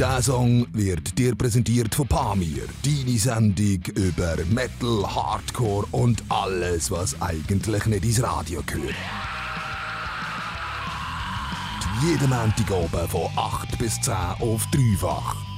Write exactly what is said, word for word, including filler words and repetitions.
Der Song wird dir präsentiert von Pamir, deine Sendung über Metal, Hardcore und alles, was eigentlich nicht ins Radio gehört. Jeden Montag oben von acht bis zehn auf Dreifach.